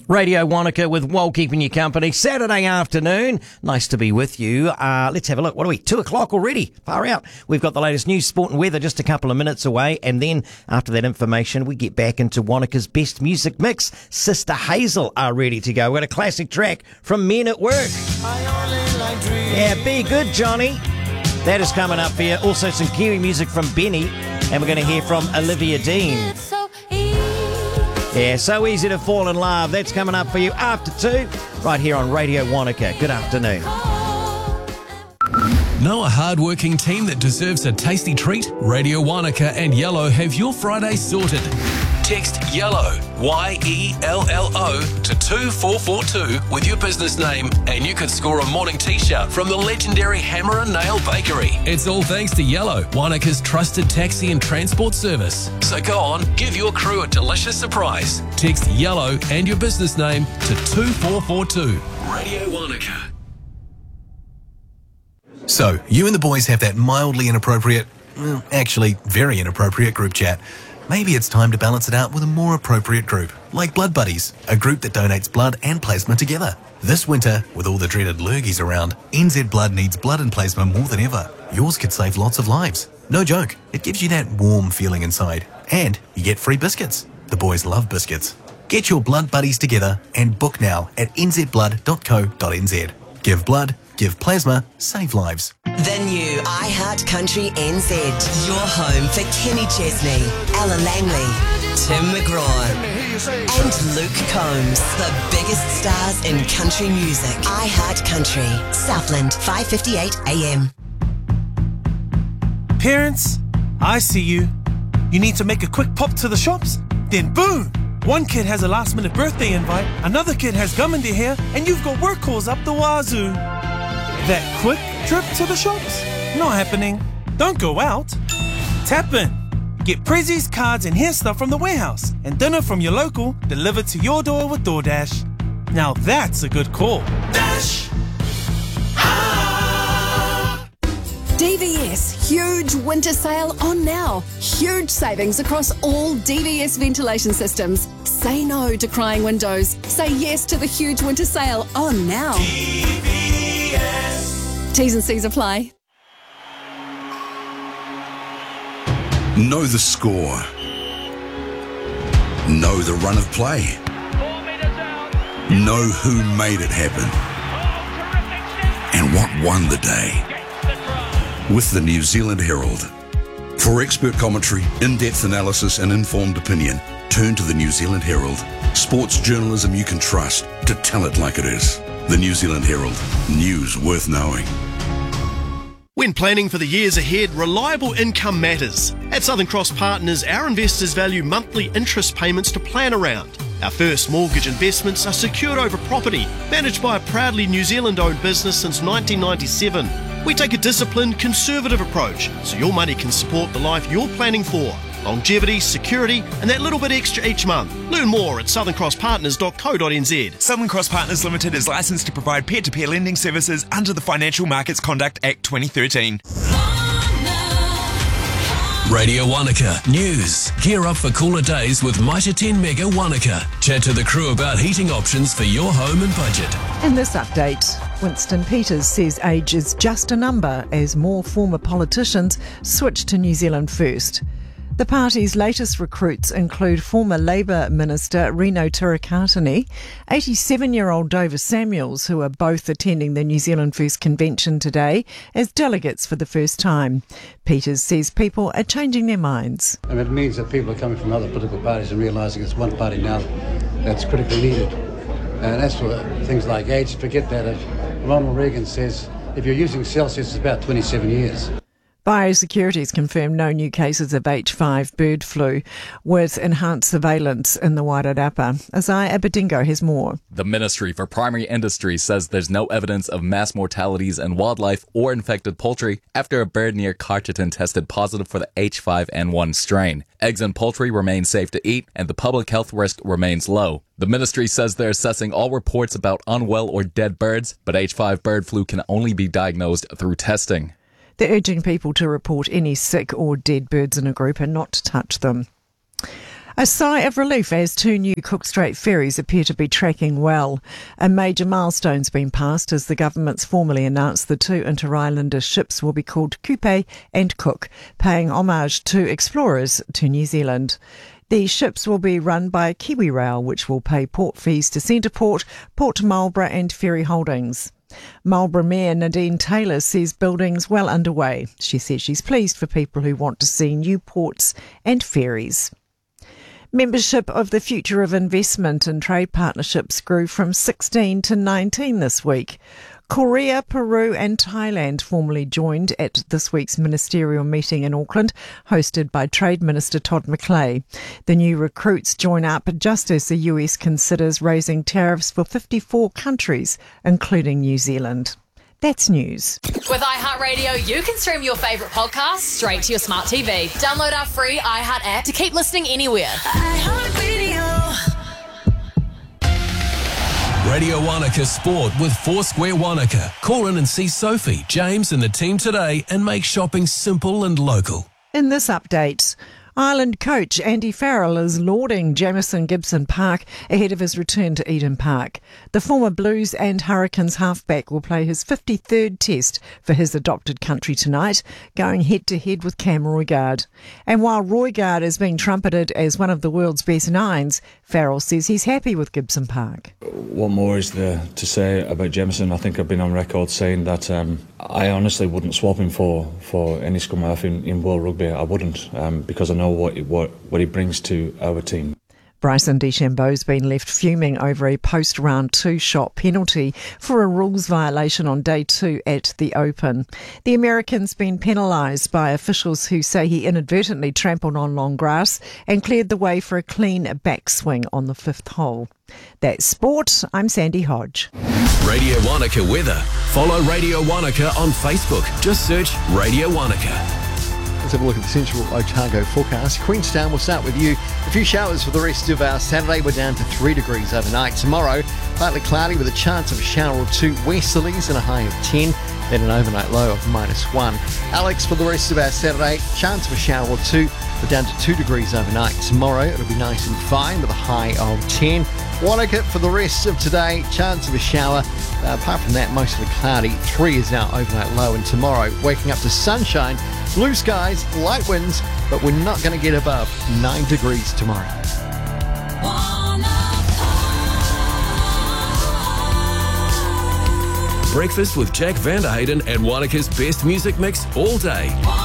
Radio Wanaka with Wool keeping you company. Saturday afternoon. Nice to be with you. Let's have a look. What are we? 2 o'clock already. Far out. We've got the latest news, sport and weather just a couple of minutes away. And then after that information, we get back into Wanaka's best music mix. Sister Hazel are ready to go. We've got a classic track from Men at Work. Yeah, be good, Johnny. That is coming up for you. Also some Kiwi music from Benny. And we're going to hear from Olivia Dean. Yeah, so easy to fall in love. That's coming up for you after 2, right here on Radio Wanaka. Good afternoon. Know a hard-working team that deserves a tasty treat? Radio Wanaka and Yellow have your Friday sorted. Text YELLOW, YELLO, to 2442 with your business name and you could score a morning t-shirt from the legendary Hammer and Nail Bakery. It's all thanks to Yellow, Wanaka's trusted taxi and transport service. So go on, give your crew a delicious surprise. Text YELLOW and your business name to 2442. Radio Wanaka. So, you and the boys have that mildly inappropriate, well, actually very inappropriate group chat. Maybe it's time to balance it out with a more appropriate group, like Blood Buddies, a group that donates blood and plasma together. This winter, with all the dreaded lurgies around, NZ Blood needs blood and plasma more than ever. Yours could save lots of lives. No joke, it gives you that warm feeling inside. And you get free biscuits. The boys love biscuits. Get your Blood Buddies together and book now at nzblood.co.nz. Give blood, give plasma, save lives. The new iHeart Country NZ. Your home for Kenny Chesney, Ella Langley, Tim McGraw, and Luke Combs. The biggest stars in country music. iHeart Country, Southland, 5:58 AM. Parents, I see you. You need to make a quick pop to the shops? Then boom! One kid has a last-minute birthday invite, another kid has gum in their hair, and you've got work calls up the wazoo. That quick trip to the shops? Not happening. Don't go out. Tap in. Get prezzies, cards, and hair stuff from the warehouse, and dinner from your local delivered to your door with DoorDash. Now that's a good call. Dash! DVS huge winter sale on now. Huge savings across all DVS ventilation systems. Say no to crying windows. Say yes to the huge winter sale on now. DVS. T's and C's apply. Know the score. Know the run of play. Know who made it happen. And what won the day. With the New Zealand Herald. For expert commentary, in-depth analysis and informed opinion, turn to the New Zealand Herald. Sports journalism you can trust to tell it like it is. The New Zealand Herald. News worth knowing. When planning for the years ahead, reliable income matters. At Southern Cross Partners, our investors value monthly interest payments to plan around. Our first mortgage investments are secured over property, managed by a proudly New Zealand-owned business since 1997. We take a disciplined, conservative approach so your money can support the life you're planning for. Longevity, security, and that little bit extra each month. Learn more at southerncrosspartners.co.nz. Southern Cross Partners Limited is licensed to provide peer-to-peer lending services under the Financial Markets Conduct Act 2013. Radio Wanaka News. Gear up for cooler days with Mitre 10 Mega Wanaka. Chat to the crew about heating options for your home and budget. In this update, Winston Peters says age is just a number as more former politicians switch to New Zealand First. The party's latest recruits include former Labour Minister Rino Turakatini, 87-year-old Dover Samuels, who are both attending the New Zealand First convention today as delegates for the first time. Peters says people are changing their minds. And it means that people are coming from other political parties and realising it's one party now that's critically needed. And that's for things like age. Forget that. If Ronald Reagan says if you're using Celsius, it's about 27 years. Biosecurity's confirmed no new cases of H5 bird flu, with enhanced surveillance in the Wairarapa. Isaiah Abedingo has more. The Ministry for Primary Industry says there's no evidence of mass mortalities in wildlife or infected poultry after a bird near Carterton tested positive for the H5N1 strain. Eggs and poultry remain safe to eat, and the public health risk remains low. The ministry says they're assessing all reports about unwell or dead birds, but H5 bird flu can only be diagnosed through testing. They're urging people to report any sick or dead birds in a group and not to touch them. A sigh of relief as 2 new Cook Strait ferries appear to be tracking well. A major milestone's been passed as the government's formally announced the 2 inter-islander ships will be called Kupe and Cook, paying homage to explorers to New Zealand. The ships will be run by KiwiRail, which will pay port fees to Centreport, Port Marlborough and Ferry Holdings. Marlborough Mayor Nadine Taylor says building's well underway. She says she's pleased for people who want to see new ports and ferries. Membership of the Future of Investment and Trade Partnerships grew from 16 to 19 this week. Korea, Peru and Thailand formally joined at this week's ministerial meeting in Auckland, hosted by Trade Minister Todd McClay. The new recruits join up just as the US considers raising tariffs for 54 countries, including New Zealand. That's news. With iHeartRadio, you can stream your favourite podcasts straight to your smart TV. Download our free iHeart app to keep listening anywhere. Radio Wanaka Sport with Foursquare Wanaka. Call in and see Sophie, James and the team today and make shopping simple and local. In this update, Ireland coach Andy Farrell is lauding Jamison Gibson Park ahead of his return to Eden Park. The former Blues and Hurricanes halfback will play his 53rd test for his adopted country tonight, going head-to-head with Cam Roigard. And while Roigard is being trumpeted as one of the world's best nines, Farrell says he's happy with Gibson Park. What more is there to say about Jamison? I think I've been on record saying that I honestly wouldn't swap him for any scrum half in World Rugby. I wouldn't, because I know what he brings to our team. Bryson DeChambeau's been left fuming over a post-round 2 shot penalty for a rules violation on day 2 at the Open. The American's been penalised by officials who say he inadvertently trampled on long grass and cleared the way for a clean backswing on the 5th hole. That's sport. I'm Sandy Hodge. Radio Wanaka weather. Follow Radio Wanaka on Facebook. Just search Radio Wanaka. Let's have a look at the Central Otago forecast. Queenstown, we'll start with you. A few showers for the rest of our Saturday. We're down to 3 degrees overnight. Tomorrow, partly cloudy with a chance of a shower or 2 westerlies and a high of 10. Then an overnight low of -1. Alex, for the rest of our Saturday, chance of a shower or 2. We're down to 2 degrees overnight. Tomorrow, it'll be nice and fine with a high of 10. Wanaka, for the rest of today, chance of a shower. Apart from that, mostly cloudy. 3 is our overnight low. And tomorrow, waking up to sunshine, blue skies, light winds, but we're not going to get above 9 degrees tomorrow. Breakfast with Jack Vanderheyden and Wanaka's best music mix all day.